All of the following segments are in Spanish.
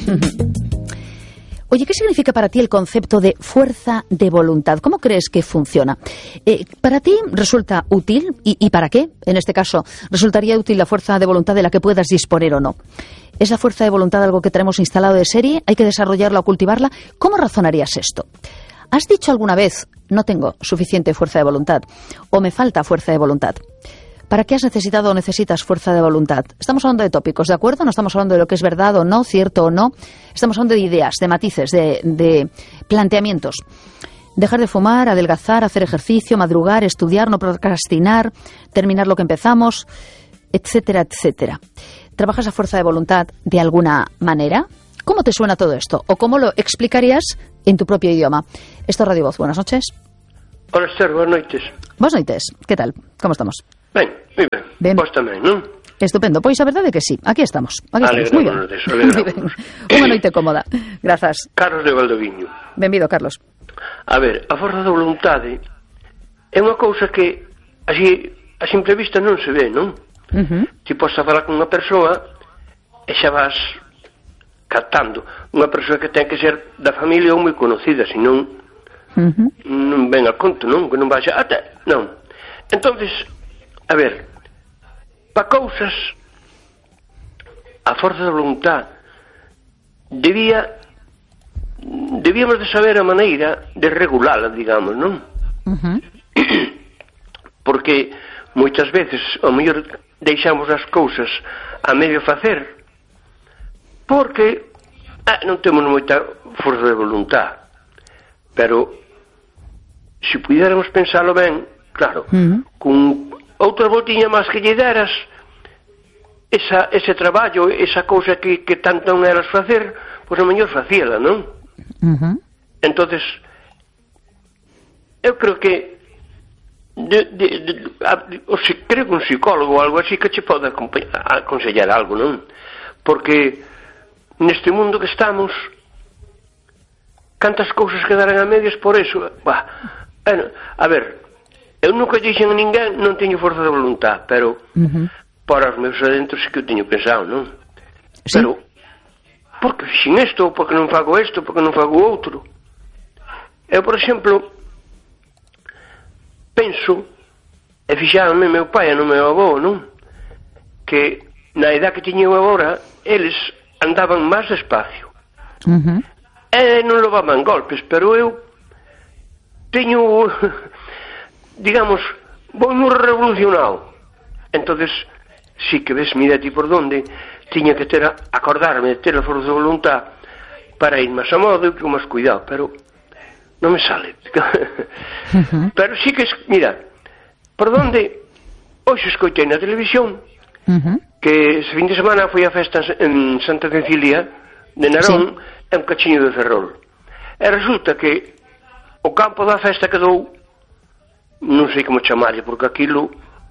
Oye, ¿qué significa para ti el concepto de fuerza de voluntad? ¿Cómo crees que funciona? ¿Para ti resulta útil? ¿Y para qué? En este caso, ¿resultaría útil la fuerza de voluntad de la que puedas disponer o no? ¿Es la fuerza de voluntad algo que tenemos instalado de serie? ¿Hay que desarrollarla o cultivarla? ¿Cómo razonarías esto? ¿Has dicho alguna vez, no tengo suficiente fuerza de voluntad, o me falta fuerza de voluntad? ¿Para qué has necesitado o necesitas fuerza de voluntad? Estamos hablando de tópicos, ¿de acuerdo? No estamos hablando de lo que es verdad o no, cierto o no. Estamos hablando de ideas, de matices, de planteamientos. Dejar de fumar, adelgazar, hacer ejercicio, madrugar, estudiar, no procrastinar, terminar lo que empezamos, etcétera, etcétera. ¿Trabajas a fuerza de voluntad de alguna manera? ¿Cómo te suena todo esto? ¿O cómo lo explicarías en tu propio idioma? Esto es Radio Voz. Buenas noches. Hola, Esther, buenas noites. Buenas noites. ¿Qué tal? ¿Cómo estamos? Ben, moi ben. Vos tamén, non? Estupendo. Pois a verdade é que sí. Aquí estamos. Moi ben. Unha noite cómoda. Grazas. Carlos de Valdoviño. Benvido, Carlos. A ver, a forza da voluntade é unha cousa que así a simple vista non se ve, non? Ti podes falar con unha persoa e xa vas captando. Unha persoa que ten que ser da familia ou moi conocida, senón non ven a conto, non? Que non vai a... non. Entonces, a ver, para cousas a forza da voluntad debíamos de saber a maneira de regulala, digamos, non? Porque moitas veces ao mellor deixamos as cousas a medio facer porque non temos moita forza de voluntad, pero se pudiéramos pensalo ben, claro, con outra voltiña máis que lle deras ese traballo, esa cousa que tanto non eras facer, pois a mellor facíala, non? Entonces eu creo que creo que un psicólogo ou algo así que che pode aconsellar algo, non? Porque neste mundo que estamos cantas cousas quedaran a medias por eso. A ver, eu nunca dixen a ninguén non teño forza de voluntad, pero para os meus adentros sí que eu teño pensado, non? ¿Sí? Pero porque fixen isto, porque non fago isto, porque non fago outro. Eu, por exemplo, penso, e fixáronme meu pai e non meu avó, non? Que na edad que tiño agora, eles andaban máis despacio. E non levaban golpes, pero eu teño, digamos, vou moi revolucionado. Entonces, sí que ves, mira ti por donde, tiña que acordarme de ter a forza de voluntad para ir máis a modo e con máis cuidado, pero non me sale. Pero sí que, mira, por donde hoxe escoitei na televisión que ese fin de semana foi a festa en Santa Cecilia de Narón, é un cachiño de Ferrol. E resulta que o campo da festa quedou, non sei como chamarlle, porque aquilo,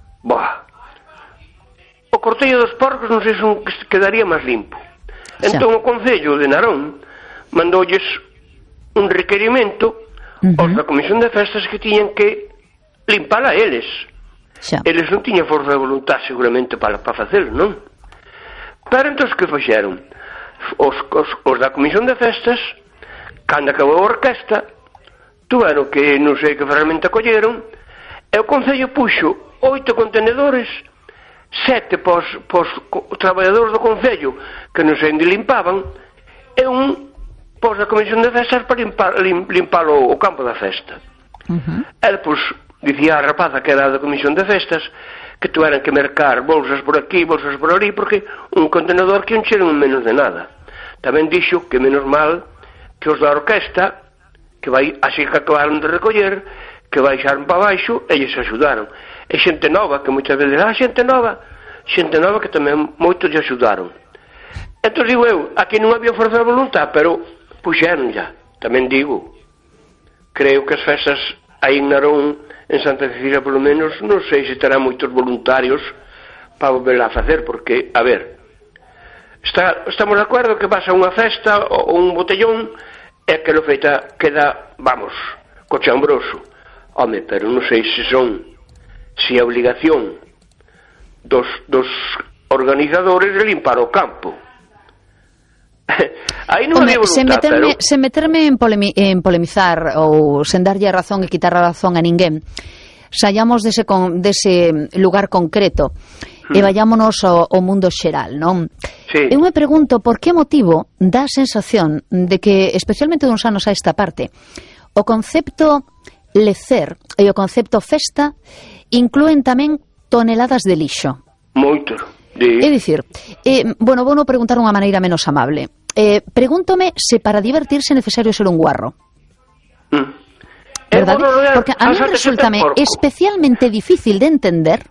o cortello dos porcos non sei se quedaría máis limpo. Entón o Concello de Narón mandoulles un requerimento aos da Comisión de Festas que tiñan que limpala eles. Eles non tiñan forza de voluntad seguramente para facelo, non? Pero entón que fixeron? Os da Comisión de Festas, cando acabou a orquesta, tuveron que non sei que ferramenta colleron, e o Concello puxo 8 contenedores, 7 pos traballadores do Concello que non sei onde limpaban, e un pos da Comisión de Festas para limpar o campo da festa. E depois dicía a rapaza que era da Comisión de Festas que tuveran que mercar bolsas por aquí, bolsas por ali, porque un contenedor que encheron menos de nada. Tamén dixo que menos mal que os da orquesta, que vai así que acabaron de recoller, que baixaron para baixo e lles axudaron. E xente nova, que moitas veces xente nova que tamén moitos lle axudaron. Entón digo eu, aquí non había forza de voluntad, pero puxeron ya. Tamén digo, creo que as festas aí en Narón, en Santa Cecilia polo menos, non sei se terá moitos voluntarios para volver a facer, porque, a ver, estamos de acordo que vas a unha festa ou un botellón e aquilo feita queda, vamos, cochambroso. Home, pero non sei se a obligación dos organizadores de limpar o campo. aí non había voluntad, sen meterme en polemizar ou sen darlle a razón e quitar a razón a ninguén, saíamos dese lugar concreto e vayámonos ao mundo xeral, non? Sí. Eu me pregunto por que motivo dá a sensación de que, especialmente duns anos a esta parte, o concepto lecer e o concepto festa inclúen tamén toneladas de lixo. Moito. É dicir, bueno, vou non preguntar unha maneira menos amable. Pregúntome se para divertirse é necesario ser un guarro. Verdade? Porque a mí resultame especialmente difícil de entender,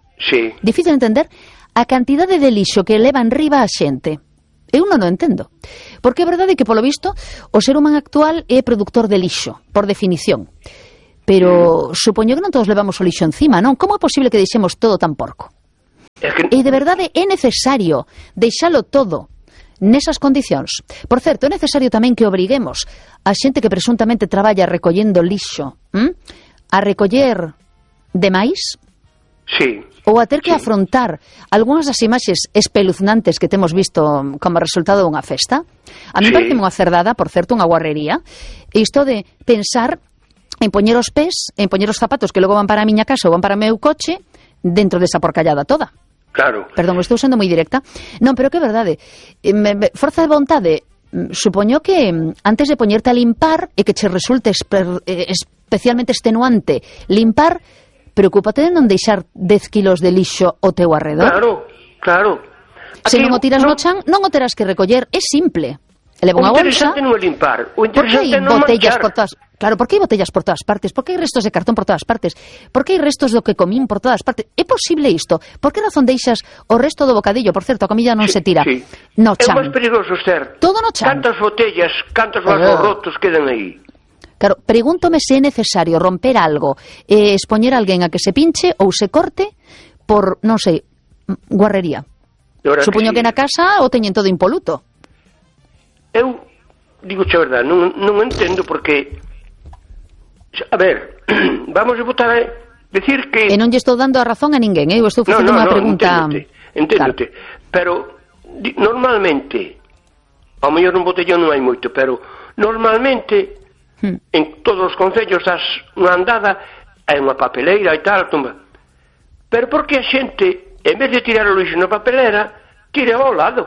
a cantidade de lixo que leva en riba a xente. Eu non o entendo. Porque é verdade que, polo visto, o ser humano actual é produtor de lixo, por definición. Pero supoño que non todos levamos o lixo encima, non? Como é posible que deixemos todo tan porco? E de verdade é necesario deixalo todo nesas condicións. Por certo, é necesario tamén que obriguemos a xente que presuntamente traballa recollendo lixo a recoller demais? Sí. Ou a ter que afrontar algunhas das imaxes espeluznantes que temos visto como resultado dunha festa? A mí parece unha cerdada, por certo, unha guarrería, isto de pensar en poñer os pés, en poñer os zapatos que logo van para a miña casa ou van para o meu coche dentro desa porcallada toda. Claro. Perdón, estou sendo moi directa. Non, pero que é verdade. Forza de vontade, supoño que antes de poñerte a limpar e que che resulte especialmente extenuante limpar, preocúpate de non deixar 10 kilos de lixo ao teu arredor. Claro. Se non o tiras no chan, non o terás que recoller. É simple. Leva unha bolsa. O interesante non é limpar. O interesante é non botellas manchar. por todas. Claro, por que hai botellas por todas partes? Por que hai restos de cartón por todas partes? Por que hai restos do que comín por todas partes? É posible isto? Por que razón deixas o resto do bocadillo? Por certo, a comida non se tira. No chan. É máis perigoso ser. Todo no chan. Cantas botellas, cantos vasos rotos quedan aí. Claro, pregúntome se é necesario romper algo e expoñer a alguén a que se pinche ou se corte por, non sei, guarrería. Supoño que na casa o teñen todo impoluto. Eu digo a verdade, non entendo porque, a ver, vamos a botar a decir que... E non lle estou dando a razón a ninguén, eu estou facendo unha pregunta... Enténdote, pero normalmente, ao mellor nun botellón non hai moito, pero normalmente en todos os concellos das unha andada hai unha papeleira e tal, tumba. Pero por que a xente, en vez de tirar o lixo na papelera, tira ao lado?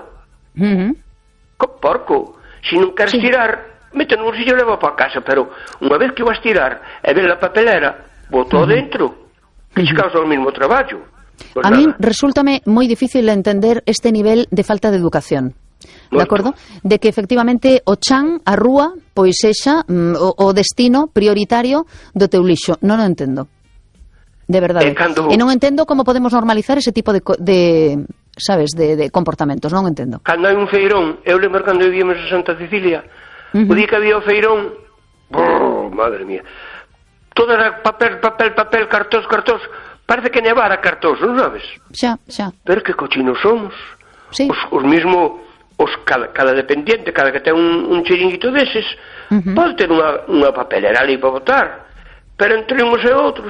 Co porco. Se non queres tirar, mete no bolsillo e leva para casa, pero unha vez que vas tirar e ver a papelera, botou dentro, que che causa o mesmo traballo. Pues a mí resúltame moi difícil entender este nivel de falta de educación. De acordo? De que efectivamente o chan, a rúa, pois sexa o destino prioritario do teu lixo. Non o entendo. De verdade. E non entendo como podemos normalizar ese tipo de sabes, de comportamentos. Non entendo. Cando hai un feirón, eu lembro cando vivíamos en Santa Cecilia, o día que había o feirón, madre mía, todo era papel, cartós, parece que nevara cartós, non sabes? Xa. Pero que cochinos somos. Sí. Os mismo... cada dependiente, cada que ten un chiringuito deses, pode ter unha papelera ali para botar, pero entre uns e outros,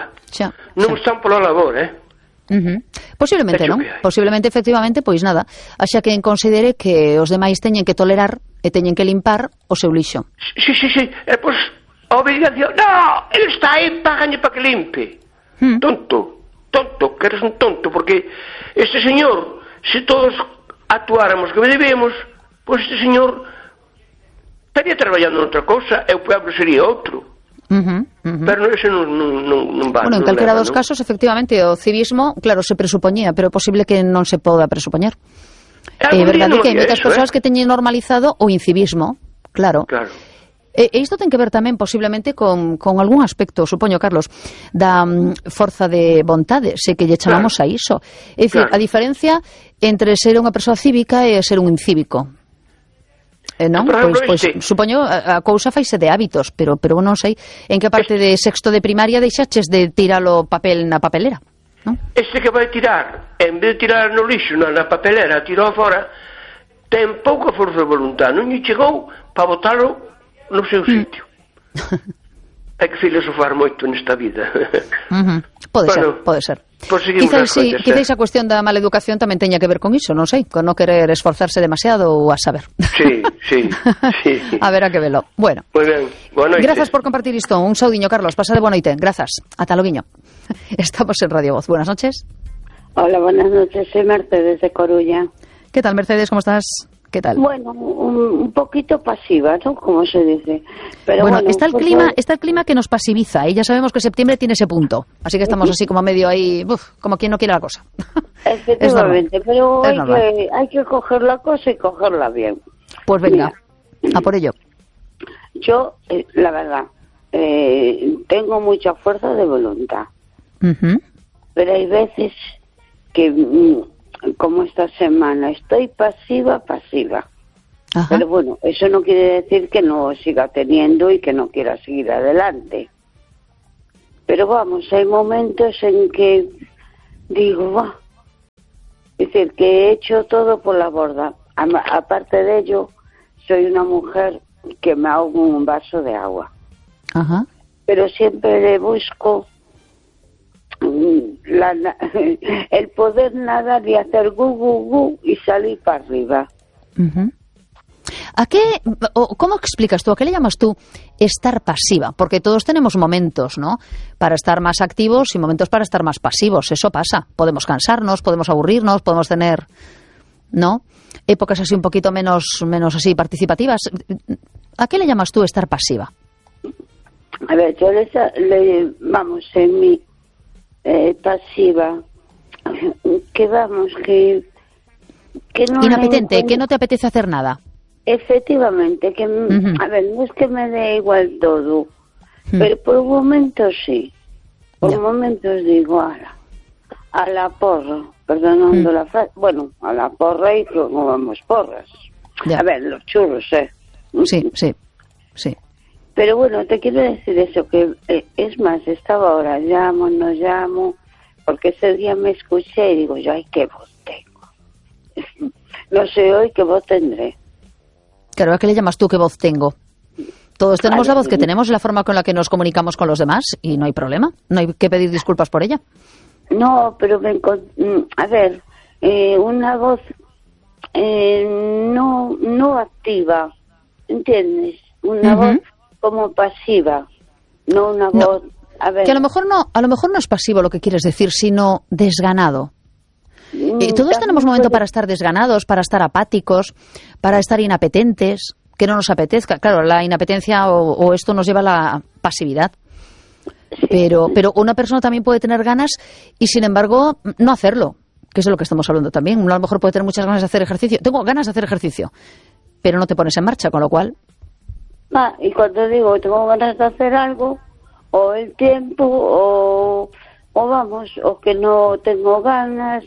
non están pola labor, Posiblemente non, posiblemente efectivamente, pois nada, xa que considere que os demais teñen que tolerar e teñen que limpar o seu lixo. Sí, e pois a obrigación, no, ele está aí, págañe para que limpe. Tonto, que eres un tonto, porque este señor, se todos actuáramos que debemos, pois este señor estaría traballando noutra cousa e o pueblo sería outro. Pero ese non va. Bueno, en calquera dos casos, efectivamente, o civismo, claro, se presupoñía, pero é posible que non se poda presupoñer. É verdade que hai moitas persoas que teñen normalizado o incivismo, claro. E isto ten que ver tamén posiblemente con algún aspecto, supoño, Carlos, da forza de vontade, se que lle chamamos a iso. É dicir, a diferencia entre ser unha persoa cívica e ser un incívico. Non? Pois supoño a cousa faise de hábitos, pero non sei en que parte de sexto de primaria deixaches de tirar o papel na papelera, non? Este que vai tirar, en vez de tirar no lixo na papelera, tirou fora, ten pouca forza de voluntad, non lle chegou para botalo no seu sitio. hai que filosofar moito nesta vida. Pode ser. Quizás a cuestión da mala educación tamén teña que ver con iso, non sei, con non querer esforzarse demasiado ou a saber. Sí. A ver, a que velo. Bueno. Moi ben, boa noite. Grazas por compartir isto. Un saudiño, Carlos. Pasa de boa noite. Grazas. Ata loguiño. Estamos en Radio Voz. Buenas noches. Hola, buenas noches. Soy Mercedes de Coruña. ¿Qué tal, Mercedes? ¿Cómo estás? ¿Qué tal? Bueno, un poquito pasiva, ¿no? Como se dice. Pero bueno, está el clima que nos pasiviza y ya sabemos que septiembre tiene ese punto. Así que estamos así como medio ahí, como quien no quiere la cosa. Efectivamente, pero hay que coger la cosa y cogerla bien. Pues venga, a por ello. Yo, la verdad, tengo mucha fuerza de voluntad. Pero hay veces que... como esta semana estoy pasiva. Ajá. Pero bueno, eso no quiere decir que no siga teniendo y que no quiera seguir adelante. Pero vamos, hay momentos en que digo, es decir, que he hecho todo por la borda. Aparte de ello, soy una mujer que me ahogo en un vaso de agua. Ajá. Pero siempre le busco el poder nadar y hacer gu y salir para arriba. ¿A qué, cómo explicas tú, a qué le llamas tú estar pasiva? Porque todos tenemos momentos, ¿no?, para estar más activos y momentos para estar más pasivos. Eso pasa. Podemos cansarnos, podemos aburrirnos, podemos tener, ¿no?, épocas así un poquito menos así participativas. ¿A qué le llamas tú estar pasiva? A ver, yo vamos, en mi pasiva, que vamos, que no... Inapetente, que no te apetece hacer nada. Efectivamente, que a ver, no es que me dé igual todo, pero por momentos sí. Por momentos digo, a la porra, perdonando la frase, bueno, a la porra y como vamos porras. A ver, los churros, Sí. Pero bueno, te quiero decir eso, que es más, estaba ahora, no llamo, porque ese día me escuché y digo yo, ay, qué voz tengo. No sé hoy qué voz tendré. Claro, ¿a qué le llamas tú qué voz tengo? Todos tenemos la voz que tenemos, la forma con la que nos comunicamos con los demás, y no hay problema, no hay que pedir disculpas por ella. No, pero a ver, una voz no activa, ¿entiendes? Una voz como pasiva, no una voz... A ver. Que a lo mejor no es pasivo lo que quieres decir, sino desganado. Todos tenemos momento para estar desganados, para estar apáticos, para estar inapetentes, que no nos apetezca. Claro, la inapetencia o esto nos lleva a la pasividad. Pero una persona también puede tener ganas y, sin embargo, no hacerlo, que es de lo que estamos hablando también. Uno a lo mejor puede tener muchas ganas de hacer ejercicio. Tengo ganas de hacer ejercicio, pero no te pones en marcha, con lo cual... y cuando digo tengo ganas de hacer algo, o el tiempo, o vamos, o que no tengo ganas.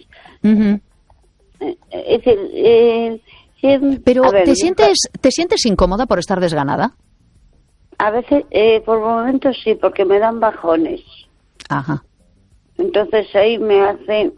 Es decir, pero ver, ¿te sientes incómoda por estar desganada? A veces, por momentos sí, porque me dan bajones. Ajá. Entonces ahí me hace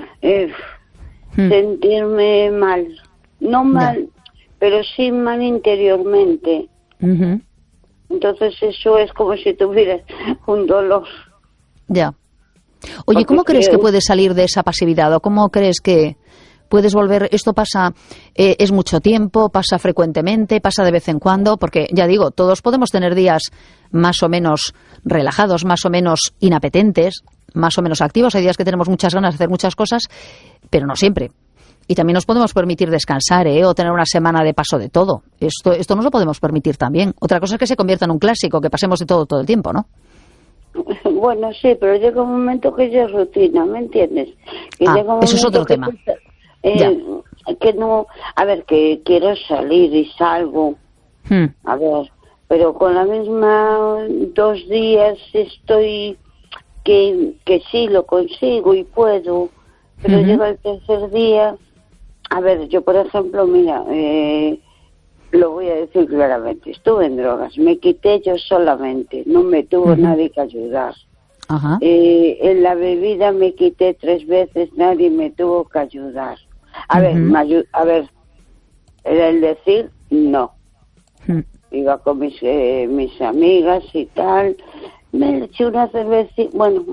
sentirme mal. No mal, pero sí mal interiormente. Entonces eso es como si tuvieras un dolor. Ya. Oye, ¿cómo crees que puedes salir de esa pasividad? ¿O cómo crees que puedes volver? Esto pasa, es mucho tiempo, pasa frecuentemente, pasa de vez en cuando, porque ya digo, todos podemos tener días más o menos relajados, más o menos inapetentes, más o menos activos. Hay días que tenemos muchas ganas de hacer muchas cosas, pero no siempre. Y también nos podemos permitir descansar, o tener una semana de paso de todo. Esto nos lo podemos permitir también. Otra cosa es que se convierta en un clásico, que pasemos de todo el tiempo, ¿no? Bueno, sí, pero llega un momento que ya es rutina, ¿me entiendes? Que eso es otro tema. Que no, a ver, que quiero salir y salgo, a ver, pero con la misma 2 días estoy que sí lo consigo y puedo, pero llega el tercer día. A ver, yo por ejemplo, mira, lo voy a decir claramente, estuve en drogas, me quité yo solamente, no me tuvo nadie que ayudar. En la bebida me quité 3 veces, nadie me tuvo que ayudar. A ver, era el decir no. iba con mis amigas y tal, me eché una cervecita, bueno,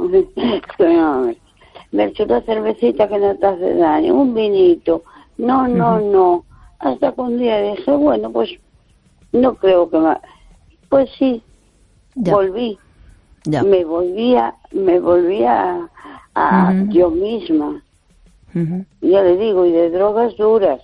me eché una cervecita que no te hace daño, un vinito, no, hasta que un día dije, bueno, pues no creo que más, pues sí, volví, me volvía a yo misma, ya le digo, y de drogas duras,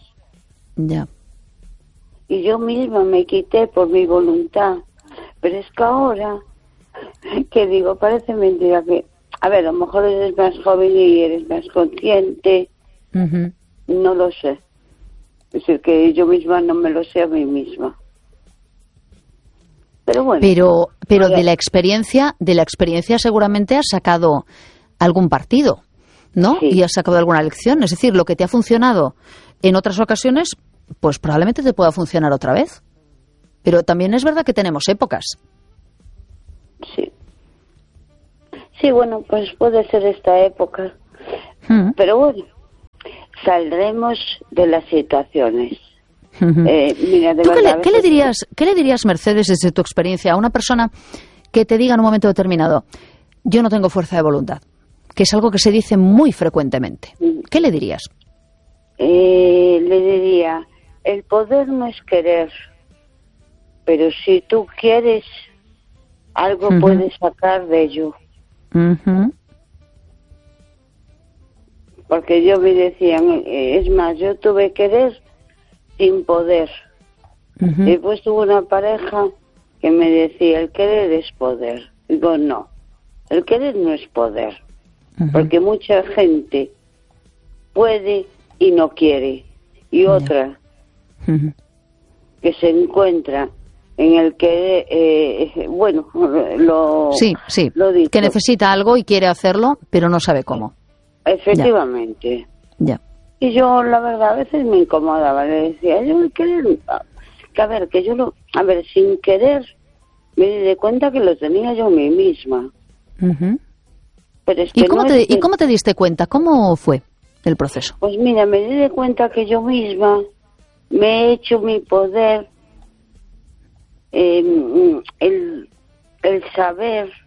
y yo misma me quité por mi voluntad, pero es que ahora, que digo, parece mentira que, a ver, a lo mejor eres más joven y eres más consciente, no lo sé, es decir, que yo misma no me lo sé a mí misma. Pero bueno. Pero de la experiencia seguramente has sacado algún partido, ¿no? Sí. Y has sacado alguna lección. Es decir, lo que te ha funcionado en otras ocasiones, pues probablemente te pueda funcionar otra vez. Pero también es verdad que tenemos épocas. Sí. Sí, bueno, pues puede ser esta época. Pero bueno, saldremos de las situaciones. Mira, ¿Tú qué le dirías, Mercedes, desde tu experiencia, a una persona que te diga en un momento determinado, yo no tengo fuerza de voluntad, que es algo que se dice muy frecuentemente? ¿Qué le dirías? Le diría, el poder no es querer, pero si tú quieres, algo puedes sacar de ello. Porque yo me decían, es más, yo tuve querer sin poder. Después tuve una pareja que me decía, el querer es poder. Digo, no, el querer no es poder, porque mucha gente puede y no quiere, y otra que se encuentra en el que, bueno, lo dicho, que necesita algo y quiere hacerlo, pero no sabe cómo. Efectivamente. Ya. Y yo, la verdad, a veces me incomodaba, le decía, yo el querer, sin querer, me di cuenta que lo tenía yo a mí misma. Pero es que ¿Y cómo te diste cuenta? ¿Cómo fue el proceso? Pues mira, me di cuenta que yo misma me he hecho mi poder, el saber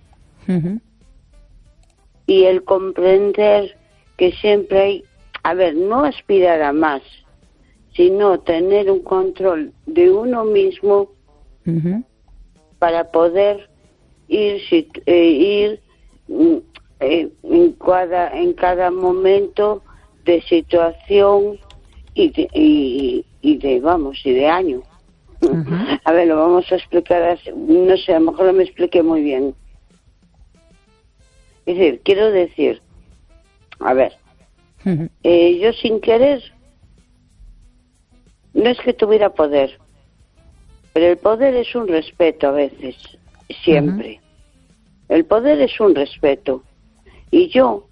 y el comprender que siempre hay, no aspirar a más, sino tener un control de uno mismo para poder ir en cada momento de situación y de año. Lo vamos a explicar así, no sé, a lo mejor no me expliqué muy bien. Es decir, quiero decir, yo sin querer, no es que tuviera poder, pero el poder es un respeto a veces, siempre. El poder es un respeto. Y yo,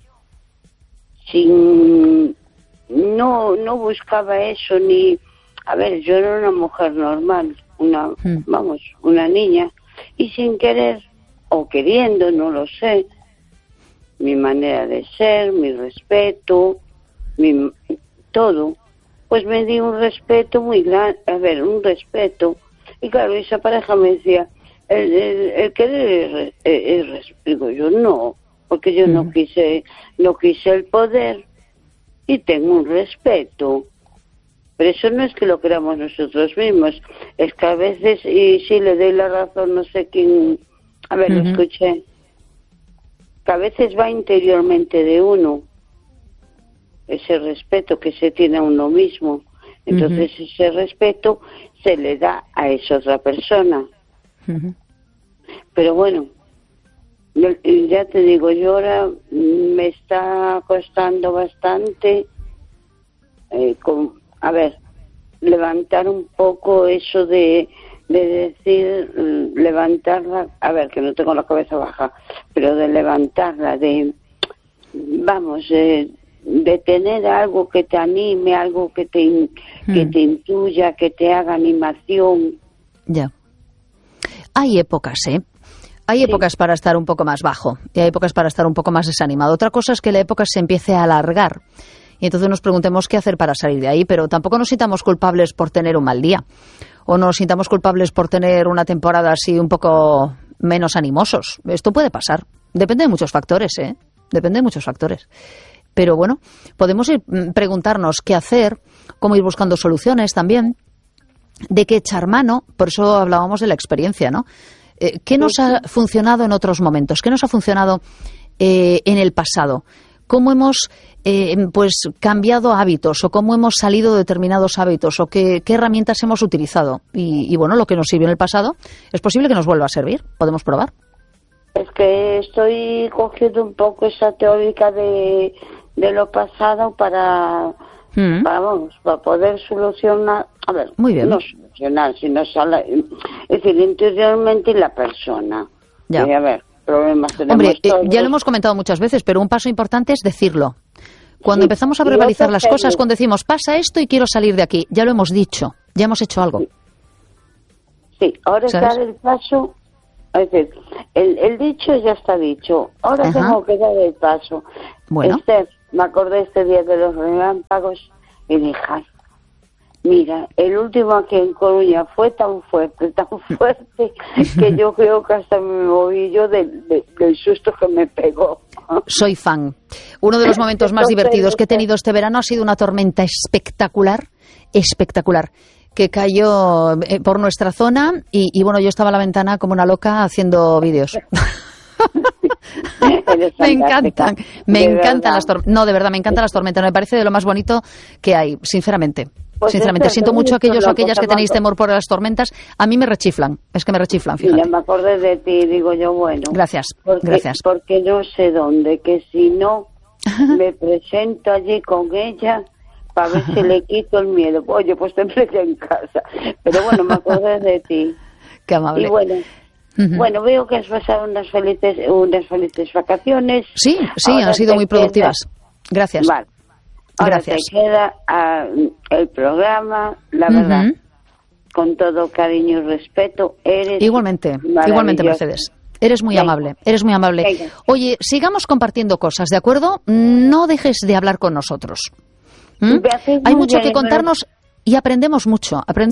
no buscaba eso, ni, yo era una mujer normal, una niña, y sin querer, o queriendo, no lo sé, mi manera de ser, mi respeto, todo, pues me di un respeto muy grande, un respeto, y claro, esa pareja me decía, el querer digo yo, no, porque yo no quise el poder, y tengo un respeto, pero eso no es que lo queramos nosotros mismos, es que a veces, y sí le doy la razón, no sé quién, lo escuché, que a veces va interiormente de uno, ese respeto que se tiene a uno mismo, entonces ese respeto se le da a esa otra persona. Pero bueno, ya te digo, yo ahora me está costando bastante levantar un poco eso de decir, levantarla, que no tengo la cabeza baja, pero de levantarla, de tener algo que te anime, algo que te intuya, que te haga animación. Ya. Hay épocas, Hay épocas para estar un poco más bajo y hay épocas para estar un poco más desanimado. Otra cosa es que la época se empiece a alargar y entonces nos preguntemos qué hacer para salir de ahí, pero tampoco nos sintamos culpables por tener un mal día o nos sintamos culpables por tener una temporada así un poco menos animosos. Esto puede pasar. Depende de muchos factores, ¿eh? Depende de muchos factores. Pero bueno, podemos preguntarnos qué hacer, cómo ir buscando soluciones también, de qué echar mano. Por eso hablábamos de la experiencia, ¿no? ¿Qué nos ha funcionado en otros momentos? ¿Qué nos ha funcionado en el pasado? ¿Cómo hemos cambiado hábitos o cómo hemos salido de determinados hábitos o qué herramientas hemos utilizado? Y bueno, lo que nos sirvió en el pasado es posible que nos vuelva a servir. ¿Podemos probar? Es que estoy cogiendo un poco esa teórica de lo pasado para poder solucionar. A ver, muy bien. No solucionar, sino es decir, interiormente la persona. Ya. A ver, problemas tenemos. Hombre, todos. Ya lo hemos comentado muchas veces, pero un paso importante es decirlo. Cuando empezamos a verbalizar las cosas, cuando decimos, pasa esto y quiero salir de aquí, ya lo hemos dicho, ya hemos hecho algo. Sí, ahora es dar el paso. Es decir, el dicho ya está dicho. Ahora tengo que dar el paso. Bueno. Me acordé este día de los relámpagos y dije, ay, mira, el último aquí en Coruña fue tan fuerte, que yo creo que hasta me moví yo del susto que me pegó. Soy fan. Uno de los momentos más divertidos que he tenido este verano ha sido una tormenta espectacular, que cayó por nuestra zona y bueno, yo estaba a la ventana como una loca haciendo vídeos. Me encantan las tormentas. No, de verdad, me encantan las tormentas. Me parece de lo más bonito que hay, sinceramente. Pues sinceramente, siento mucho a aquellos o aquellas que tenéis temor por las tormentas. A mí me rechiflan, es que me rechiflan, fíjate. Mira, me acordé de ti, digo yo, bueno. Gracias. Porque no sé dónde, que si no me presento allí con ella para ver si le quito el miedo. Oye, pues te empecé en casa. Pero bueno, me acordé de ti. Qué amable. Y bueno. Bueno, veo que has pasado unas felices vacaciones. Sí, han sido muy productivas. Gracias. Vale. Ahora te queda el programa, la verdad, con todo cariño y respeto. Eres igualmente, Mercedes. Eres muy amable. Venga. Oye, sigamos compartiendo cosas, ¿de acuerdo? No dejes de hablar con nosotros. Hay mucho que contarnos y aprendemos mucho.